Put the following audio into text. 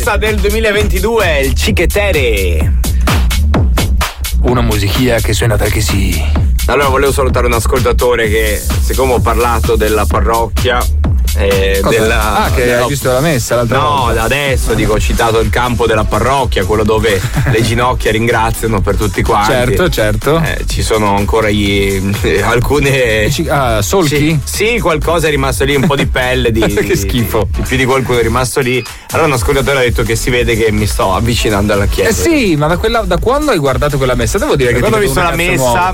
messa del 2022, il Cichetere. Una musichia che suona da che sì. Allora volevo salutare un ascoltatore che, siccome ho parlato della parrocchia che hai visto la messa l'altra volta? No, adesso dico, ho citato il campo della parrocchia, quello dove le ginocchia ringraziano per tutti quanti. Certo. Ci sono ancora alcune solchi? Sì, qualcosa è rimasto lì, un po' di pelle che schifo. Più di qualcuno è rimasto lì. Allora un ascoltatore ha detto che si vede che mi sto avvicinando alla chiesa. Sì, ma da quando hai guardato quella messa? Devo dire che quando ho visto la messa